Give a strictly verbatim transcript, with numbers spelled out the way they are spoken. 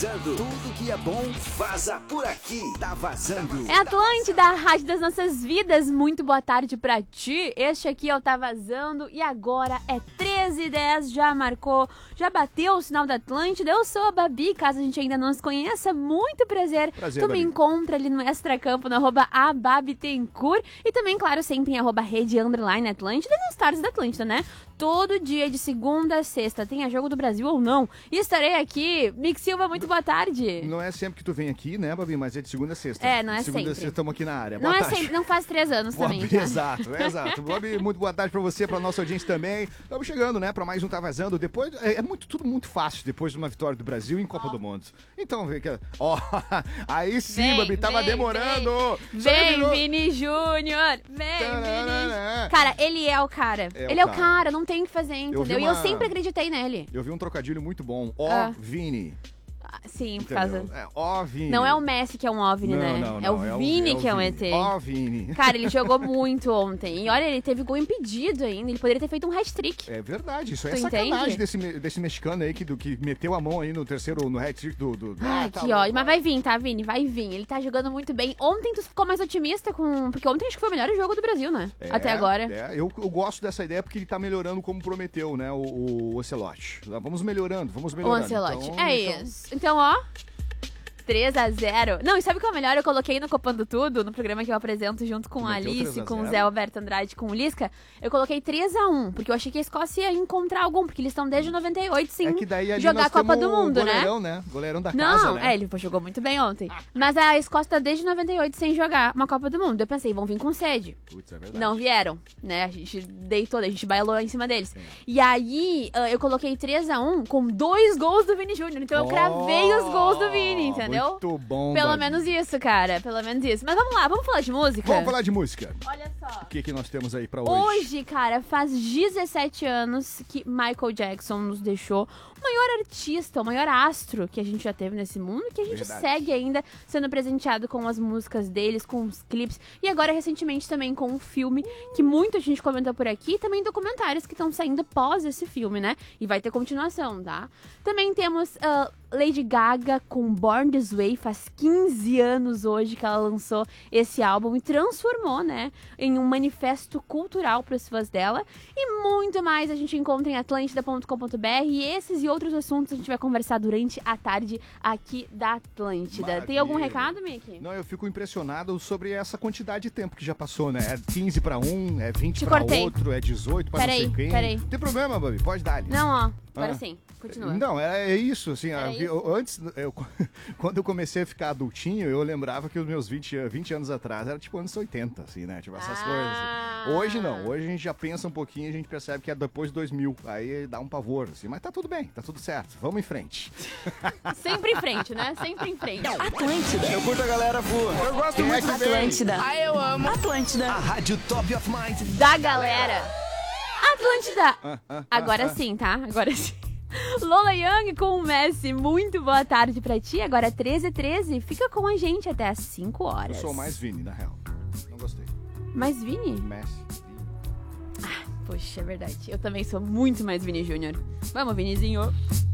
vazando. Tudo que é bom, vaza por aqui. Tá vazando. É Atlântida, a rádio das nossas vidas. Muito boa tarde pra ti. Este aqui é o Tá Vazando. E agora é treze e dez. Já marcou, já bateu o sinal da Atlântida. Eu sou a Babi, caso a gente ainda não nos conheça. Muito prazer. Prazer, tu Babi. me encontra ali no Extracampo, no arroba ababitencourt. E também, claro, sempre em arroba rede underline Atlântida e nos stories da Atlântida, né? Todo dia, de segunda a sexta, tenha jogo do Brasil ou não. E estarei aqui. Mick Silva, muito boa tarde. Não é sempre que tu vem aqui, né, Babi? Mas é de segunda a sexta. É, não é de segunda sempre. a sexta estamos aqui na área. Não Boa é tarde. sempre, não faz três anos Boa, também. Tá? Exato, exato. Babi, muito boa tarde pra você, pra nossa audiência também. Estamos chegando, né, pra mais um Tá Vazando. Depois, é, é muito, tudo muito fácil depois de uma vitória do Brasil em Copa oh. do Mundo. Então, vem que... Ó, aí sim, vem, Babi, tava vem, demorando. Vem, virou... Vini Júnior. Vem, Tararara. Vini. Cara, ele é o cara. É ele o é o cara. cara, não tem o que fazer, entendeu? uma... E eu sempre acreditei nele. Eu vi um trocadilho muito bom. Ó, Ah. Vini. Sim, por Entendeu? causa... É, ó, Vini. Não é o Messi que é um OVNI, não, né? Não, é o não, Vini é o, que é um Vini. E T. Ó, Vini. Cara, ele jogou muito ontem. E olha, ele teve gol impedido ainda. Ele poderia ter feito um hat-trick. É verdade, isso Tu é sacanagem entende? desse, desse mexicano aí que, do, que meteu a mão aí no terceiro, no hat-trick do... do... Ai, Ah, tá que bom. ódio. Mas vai vir, tá, Vini? Vai vir. Ele tá jogando muito bem. Ontem tu ficou mais otimista com... Porque ontem acho que foi o melhor jogo do Brasil, né? É, Até agora. É, eu, eu gosto dessa ideia porque ele tá melhorando como prometeu, né, o, o Ocelote. Vamos melhorando, vamos O melhorando. Ancelotti. Então, é então... isso. Então, ó... três a zero. Não, e sabe o que é o melhor? Eu coloquei no Copando Tudo, no programa que eu apresento junto com Tu a meteu Alice, três a com o zero? Zé Alberto Andrade, com o Lisca. Eu coloquei três a um, porque eu achei que a Escócia ia encontrar algum, porque eles estão desde noventa e oito sem É que daí ali jogar nós a Copa do temos Mundo, o né? goleirão, né? Goleirão da Não, casa, né? é, ele jogou muito bem ontem. Mas a Escócia tá desde noventa e oito sem jogar uma Copa do Mundo. Eu pensei, vão vir com sede. Putz, é verdade. Não vieram, né? A gente deitou, a gente bailou em cima deles. E aí, uh, eu coloquei três a um com dois gols do Vini Júnior. Então eu cravei os gols do Vini, entendeu? Muito bom, Pelo Babi. menos isso, cara. Pelo menos isso. Mas vamos lá, vamos falar de música? Vamos falar de música. Olha só. O que, que nós temos aí pra hoje? Hoje, cara, faz dezessete anos que Michael Jackson nos deixou. O maior artista, o maior astro que a gente já teve nesse mundo, que a gente Verdade. segue ainda sendo presenteado com as músicas deles, com os clipes, e agora recentemente também com um filme que muita gente comentou por aqui, e também documentários que estão saindo pós esse filme, né? E vai ter continuação, tá? Também temos uh, Lady Gaga com Born This Way, faz quinze anos hoje que ela lançou esse álbum e transformou, né, em um manifesto cultural para os fãs dela. E muito mais a gente encontra em atlântida ponto com ponto br, e esses e outros assuntos a gente vai conversar durante a tarde aqui da Atlântida. Maravilha. Tem algum recado, Mickey? Não, eu fico impressionado sobre essa quantidade de tempo que já passou, né? É quinze pra um, é vinte Te pra cortei. outro, é dezoito pra Peraí, não sei quem. peraí. Não tem problema, Babi, pode dar ali. Não, ó. Agora Ah. sim. Continua. Não, é, é isso, assim, Era a- isso? eu- antes, eu- quando eu comecei a ficar adultinho, eu lembrava que os meus vinte, vinte anos atrás era tipo anos oitenta, assim, né, tipo essas Ah. coisas. Assim. Hoje não, hoje a gente já pensa um pouquinho, a gente percebe que é depois de dois mil, aí dá um pavor, assim, mas tá tudo bem, tá tudo certo, vamos em frente. Sempre em frente, né? Sempre em frente. Atlântida. Eu curto a galera voa. Eu gosto Quem é muito que vem? Atlântida. Ah, eu amo. Atlântida. A rádio Top of Mind. Da galera. Atlântida. Ah, ah, Agora ah, sim, tá? Agora sim. Lola Young com o Messi, muito boa tarde pra ti. Agora treze e treze, fica com a gente até às cinco horas. Eu sou mais Vini, na real. Não gostei. Mais Vini? Messi. Vini. Poxa, é verdade. Eu também sou muito mais Vini Júnior. Vamos, Vinizinho.